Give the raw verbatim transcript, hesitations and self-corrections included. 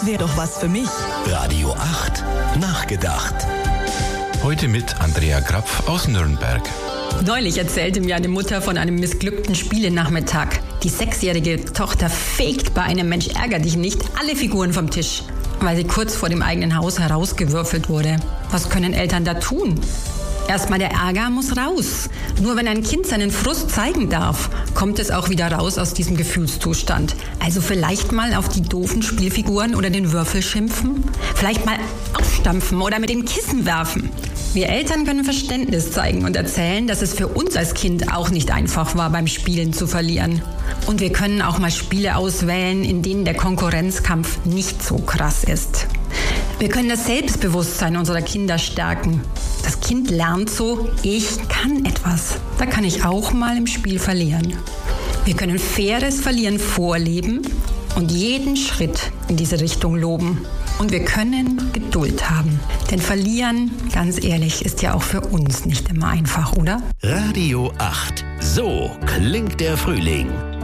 das wäre doch was für mich. Radio acht, nachgedacht. Heute mit Andrea Krapf aus Nürnberg. Neulich erzählte mir eine Mutter von einem missglückten Spielenachmittag. Die sechsjährige Tochter fegt bei einem Mensch ärger dich nicht alle Figuren vom Tisch, weil sie kurz vor dem eigenen Haus herausgewürfelt wurde. Was können Eltern da tun? Erstmal, der Ärger muss raus. Nur wenn ein Kind seinen Frust zeigen darf, kommt es auch wieder raus aus diesem Gefühlszustand. Also vielleicht mal auf die doofen Spielfiguren oder den Würfel schimpfen? Vielleicht mal aufstampfen oder mit dem Kissen werfen? Wir Eltern können Verständnis zeigen und erzählen, dass es für uns als Kind auch nicht einfach war, beim Spielen zu verlieren. Und wir können auch mal Spiele auswählen, in denen der Konkurrenzkampf nicht so krass ist. Wir können das Selbstbewusstsein unserer Kinder stärken. Das Kind lernt so, ich kann etwas. Da kann ich auch mal im Spiel verlieren. Wir können faires Verlieren vorleben und jeden Schritt in diese Richtung loben. Und wir können Geduld haben. Denn verlieren, ganz ehrlich, ist ja auch für uns nicht immer einfach, oder? Radio acht. So klingt der Frühling.